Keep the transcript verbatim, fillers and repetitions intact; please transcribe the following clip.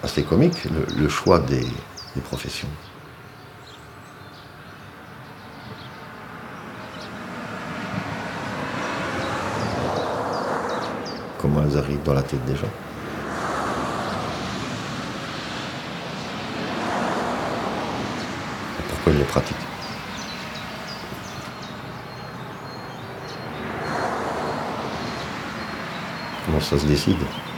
assez comique, le, le choix des, des professions. Comment elles arrivent dans la tête des gens. Et pourquoi ils les pratiquent. Comment ça se décide?